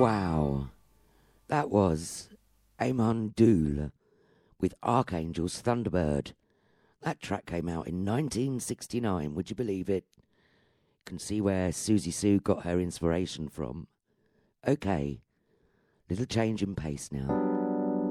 Wow. That was Amon Dool with Archangel's Thunderbird. That track came out in 1969. Would you believe it? You can see where Susie Sue got her inspiration from. Okay, little change in pace now.